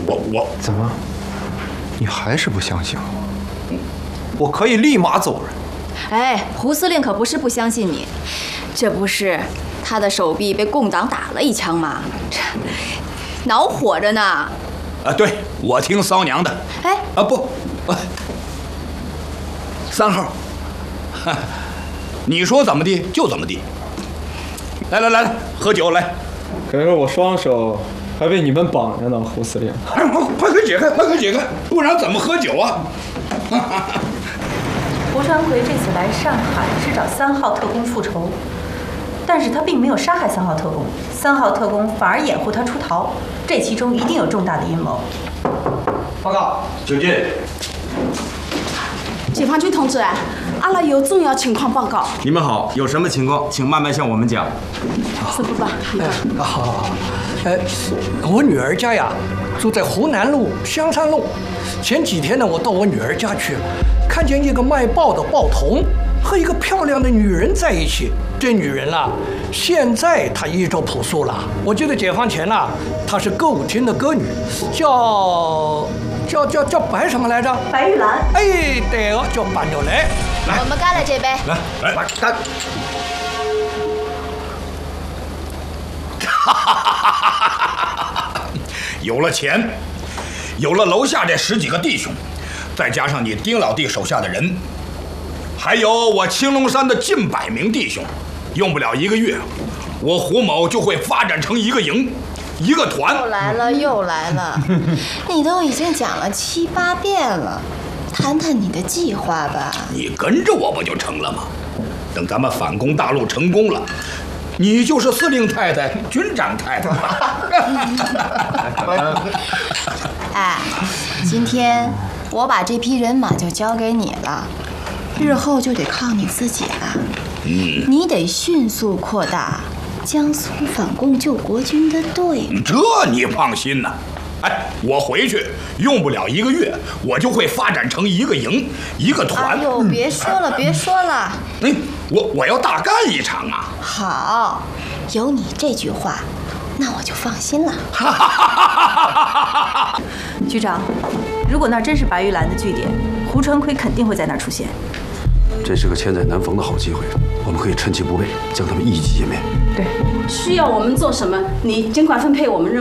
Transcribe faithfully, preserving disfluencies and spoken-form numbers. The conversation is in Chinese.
我我怎么？你还是不相信我？我可以立马走人。 哎，胡司令可不是不相信你，这不是他的手臂被共党打了一枪吗？这恼火着呢。 啊，对，我听骚娘的。 哎， 啊不，啊，三号，哈，你说怎么地就怎么地。来来来来，喝酒来。 可是我双手还被你们绑着呢，胡司令。 哎，快快给解开，快给解开，不然怎么喝酒啊？ 胡传魁这次来上海是找三号特工复仇，但是他并没有杀害三号特工，三号特工反而掩护他出逃，这其中一定有重大的阴谋。 报告， 请进。 解放军同志，阿拉有重要情况报告。 你们好，有什么情况，请慢慢向我们讲。 师傅吧，你看。 啊，好好好。哎，我女儿家呀，住在湖南路香山路。前几天呢，我到我女儿家去，看见一个卖报的报童和一个漂亮的女人在一起。这女人啊，现在她衣着朴素了。我记得解放前呐，她是歌舞厅的歌女，叫叫叫叫白什么来着？ 白玉兰。 哎，对了，叫白玉兰。 来，我们干了这杯。 来来干！哈哈哈哈哈！有了钱，有了楼下这十几个弟兄，再加上你丁老弟手下的人，还有我青龙山的近百名弟兄，用不了一个月，我胡某就会发展成一个营，一个团。 又来了，又来了，你都已经讲了七八遍了，谈谈你的计划吧。 你跟着我不就成了吗？等咱们反攻大陆成功了，你就是司令太太、军长太太了。 哎，今天我把这批人马就交给你了，日后就得靠你自己了。嗯，你得迅速扩大江苏反共救国军的队伍。 这你放心呐。哎，我回去用不了一个月，我就会发展成一个营、一个团。 哎呦，别说了，别说了。 嗯，我我要大干一场啊！ 好，有你这句话，那我就放心了。 局长，如果那真是白玉兰的据点，胡传魁肯定会在那儿出现。 这是个千载难逢的好机会，我们可以趁其不备，将他们一击歼灭。 对， 需要我们做什么，你尽管分配我们任务。